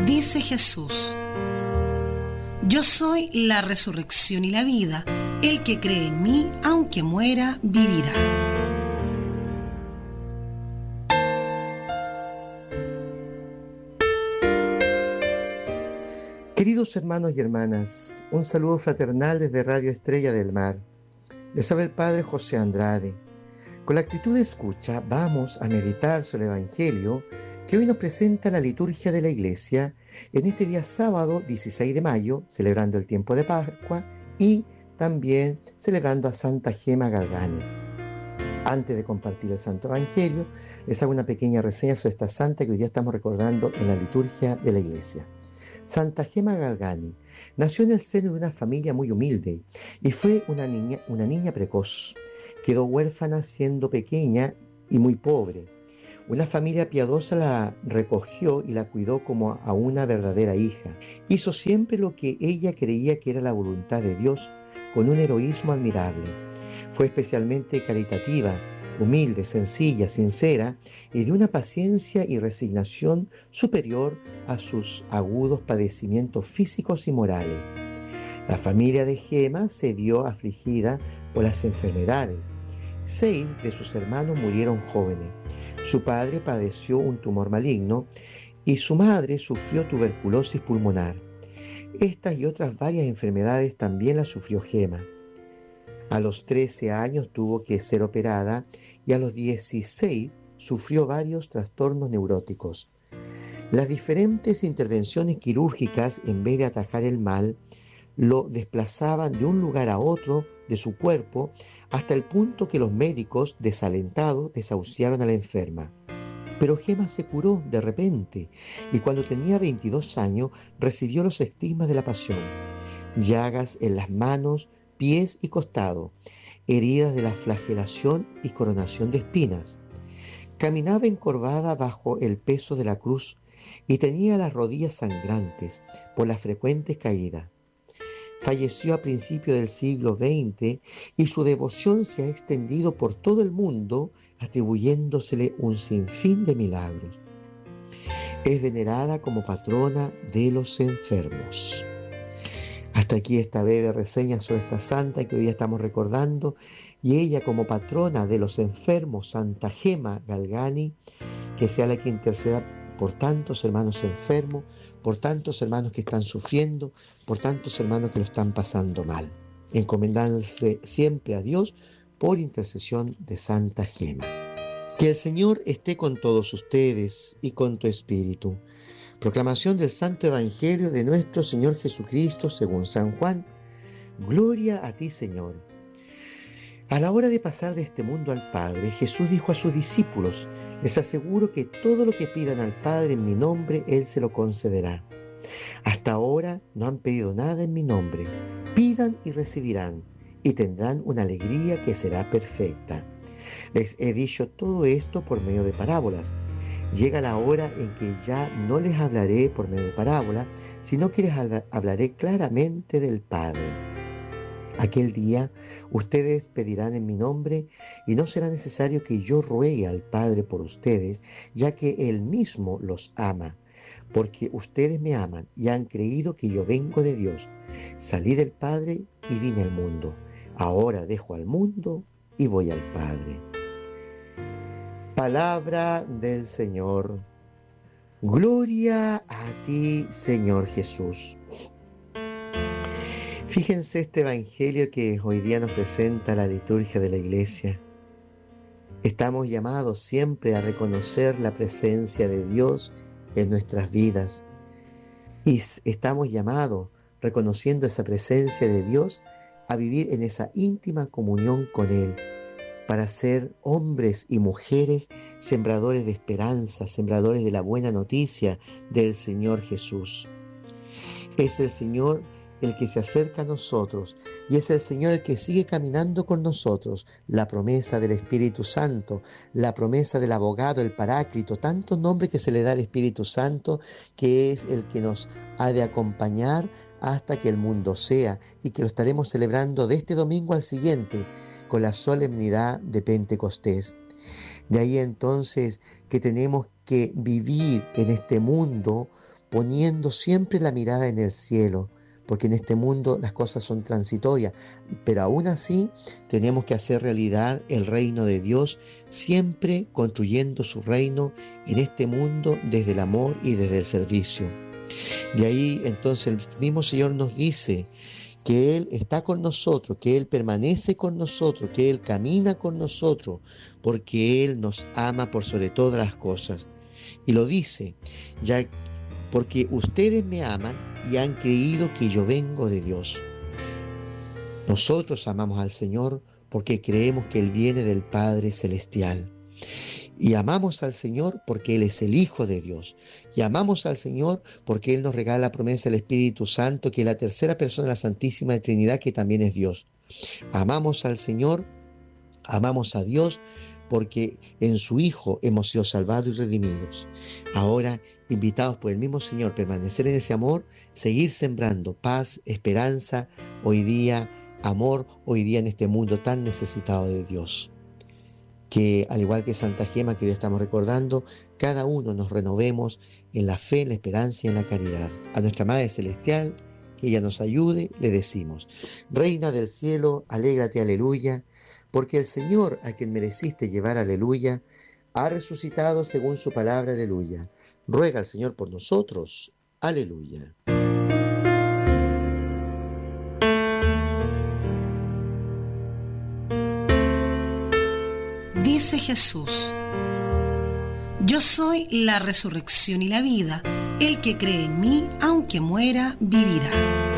Dice Jesús: yo soy la resurrección y la vida. El que cree en mí, aunque muera, vivirá. Queridos hermanos y hermanas, un saludo fraternal desde Radio Estrella del Mar. Les habla el Padre José Andrade. Con la actitud de escucha vamos a meditar sobre el Evangelio que hoy nos presenta la liturgia de la Iglesia en este día sábado 16 de mayo, celebrando el tiempo de Pascua y también celebrando a Santa Gema Galgani. Antes de compartir el Santo Evangelio, les hago una pequeña reseña sobre esta santa que hoy día estamos recordando en la liturgia de la Iglesia. Santa Gema Galgani nació en el seno de una familia muy humilde y fue una niña precoz. Quedó huérfana siendo pequeña y muy pobre. Una familia piadosa la recogió y la cuidó como a una verdadera hija. Hizo siempre lo que ella creía que era la voluntad de Dios, con un heroísmo admirable. Fue especialmente caritativa, humilde, sencilla, sincera y de una paciencia y resignación superior a sus agudos padecimientos físicos y morales. La familia de Gema se vio afligida por las enfermedades. 6 de sus hermanos murieron jóvenes. Su padre padeció un tumor maligno y su madre sufrió tuberculosis pulmonar. Estas y otras varias enfermedades también las sufrió Gema. A los 13 años tuvo que ser operada y a los 16 sufrió varios trastornos neuróticos. Las diferentes intervenciones quirúrgicas, en vez de atajar el mal, lo desplazaban de un lugar a otro de su cuerpo hasta el punto que los médicos, desalentados, desahuciaron a la enferma. Pero Gema se curó de repente y cuando tenía 22 años recibió los estigmas de la pasión: llagas en las manos, pies y costado, heridas de la flagelación y coronación de espinas. Caminaba encorvada bajo el peso de la cruz y tenía las rodillas sangrantes por las frecuentes caídas. Falleció a principios del siglo XX y su devoción se ha extendido por todo el mundo, atribuyéndosele un sinfín de milagros. Es venerada como patrona de los enfermos. Hasta aquí esta breve reseña sobre esta santa que hoy día estamos recordando, y ella como patrona de los enfermos, Santa Gema Galgani, que sea la que interceda por tantos hermanos enfermos, por tantos hermanos que están sufriendo, por tantos hermanos que lo están pasando mal, encomendándose siempre a Dios por intercesión de Santa Gema. Que el Señor esté con todos ustedes y con tu espíritu. Proclamación del Santo Evangelio de nuestro Señor Jesucristo según San Juan. Gloria a ti, Señor. A la hora de pasar de este mundo al Padre, Jesús dijo a sus discípulos: les aseguro que todo lo que pidan al Padre en mi nombre, Él se lo concederá. Hasta ahora no han pedido nada en mi nombre. Pidan y recibirán, y tendrán una alegría que será perfecta. Les he dicho todo esto por medio de parábolas. Llega la hora en que ya no les hablaré por medio de parábola, sino que les hablaré claramente del Padre. Aquel día ustedes pedirán en mi nombre y no será necesario que yo ruegue al Padre por ustedes, ya que Él mismo los ama, porque ustedes me aman y han creído que yo vengo de Dios. Salí del Padre y vine al mundo. Ahora dejo al mundo y voy al Padre. Palabra del Señor. Gloria a ti, Señor Jesús. Fíjense este evangelio que hoy día nos presenta la liturgia de la Iglesia. Estamos llamados siempre a reconocer la presencia de Dios en nuestras vidas. Y estamos llamados, reconociendo esa presencia de Dios, a vivir en esa íntima comunión con Él, para ser hombres y mujeres sembradores de esperanza, sembradores de la buena noticia del Señor Jesús. Es el Señor el que se acerca a nosotros y es el Señor el que sigue caminando con nosotros. La promesa del Espíritu Santo, la promesa del abogado, el Paráclito, tantos nombres que se le da al Espíritu Santo, que es el que nos ha de acompañar hasta que el mundo sea, y que lo estaremos celebrando de este domingo al siguiente con la solemnidad de Pentecostés. De ahí entonces que tenemos que vivir en este mundo poniendo siempre la mirada en el cielo, porque en este mundo las cosas son transitorias, pero aún así tenemos que hacer realidad el reino de Dios, siempre construyendo su reino en este mundo desde el amor y desde el servicio. De ahí entonces el mismo Señor nos dice que Él está con nosotros, que Él permanece con nosotros, que Él camina con nosotros, porque Él nos ama por sobre todas las cosas. Y lo dice, ya porque ustedes me aman y han creído que yo vengo de Dios. Nosotros amamos al Señor porque creemos que Él viene del Padre Celestial. Y amamos al Señor porque Él es el Hijo de Dios. Y amamos al Señor porque Él nos regala la promesa del Espíritu Santo, que es la tercera persona de la Santísima Trinidad, que también es Dios. Amamos al Señor, amamos a Dios, porque en su Hijo hemos sido salvados y redimidos. Ahora, invitados por el mismo Señor, permanecer en ese amor, seguir sembrando paz, esperanza, hoy día amor, hoy día en este mundo tan necesitado de Dios. Que al igual que Santa Gema, que hoy estamos recordando, cada uno nos renovemos en la fe, en la esperanza y en la caridad. A nuestra Madre Celestial, que ella nos ayude, le decimos: Reina del cielo, alégrate, aleluya, porque el Señor, a quien mereciste llevar aleluya, ha resucitado según su palabra, aleluya. Ruega al Señor por nosotros, aleluya. Dice Jesús: yo soy la resurrección y la vida. El que cree en mí, aunque muera, vivirá.